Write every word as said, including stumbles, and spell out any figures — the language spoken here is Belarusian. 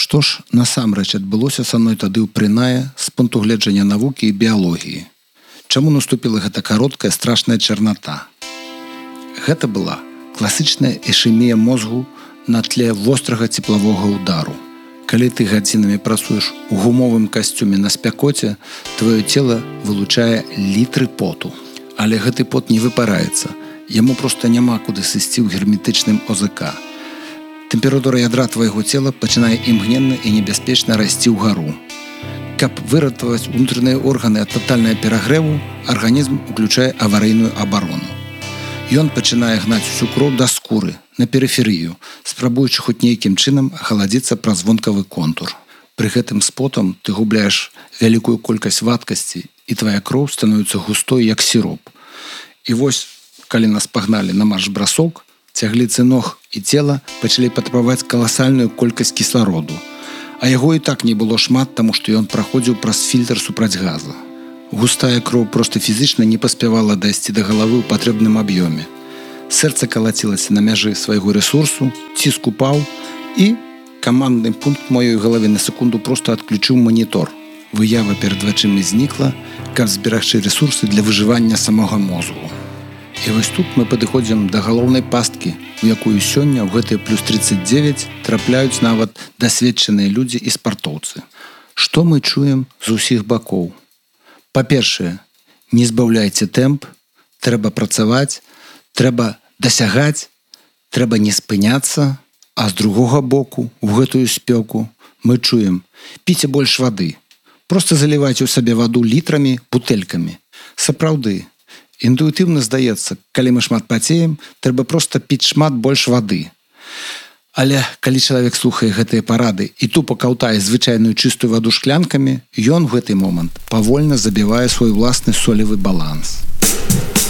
Што ж насамрэч адбылося са мной тады ў прынае з пункту гледжання навукі і біялогіі? Чаму наступіла гэта кароткая страшная чарната? Гэта была класычная ішэмія мозгу на тле вострага цеплавога удару. Калі ты гадзінамі працуеш у гумовым касцюме на спякоце, твоё цела вылучае літры поту. Але гэты пот не выпараецца. Яму проста няма куды сысці ў герметычным ОЗК. Тэмпература ядра твайго цела пачынае імгненна і небяспечна расці ўгару. Каб выратаваць унутраныя органы ад татальнага перагрэву, арганізм уключае аварыйную абарону. Ён пачынае гнаць усю кроў да скуры, на перыферыю, спрабуючы хоць нейкім чынам ахаладзіцца праз вонкавы контур. Пры гэтым з потам ты губляеш вялікую колькасць вадкасці, і твая кроў становіцца густой, як сіроп. І вось, калі нас пагналі на марш-брасок, цягліцы ног і цела пачалі патрабаваць каласальную колькасць кіслароду. А яго і так не было шмат, таму што ён праходзіў праз фільтр супраць газа. Густая кроў проста фізічна не паспявала дайсці да галавы ў патрэбным аб'ёме. Сэрца калацілася на мяжы свайго рэсурсу, ціск упаў, і камандны пункт маёй галаве на секунду проста адключыў манітор. Выява перад вачыма знікла, каб зберагчы рэсурсы для выжывання самога мозгу. І вось тут мы падыходзім да галоўнай пасткі, у якую сёння ў гэтыя плюс тридцать девять трапляюць нават дасведчаныя людзі і спартоўцы. Што мы чуем з усіх бакоў? Па-першае, не збаўляйце тэмп, трэба працаваць, трэба дасягаць, трэба не спыняцца, а з другога боку, у гэтую спёку, мы чуем: піце больш вады. Проста залівайце ў сабе ваду літрамі, бутэлькамі. Сапраўды, інтуітыўна здаецца, калі мы шмат пацеем, трэба проста піць шмат больш вады. Але калі чалавек слухае гэтыя парады і тупа каўтае звычайную чыстую ваду шклянкамі, ён у гэты момант павольна забівае свой уласны солевы баланс.